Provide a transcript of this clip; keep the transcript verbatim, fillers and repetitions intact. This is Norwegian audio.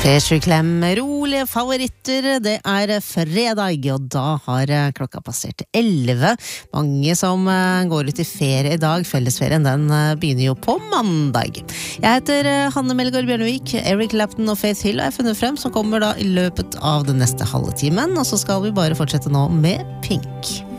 T-skjorklem, rolige favoritter, det er fredag, og da har klokka passert elleve. Mange som går ut i ferie i dag, fellesferien den begynner jo på mandag. Jeg heter Hanne Melgaard Bjørnevik, Eric Clapton og Faith Hill har jeg funnet frem, som kommer da i løpet av den neste halve timen, og så skal vi bare fortsette nå med Pink.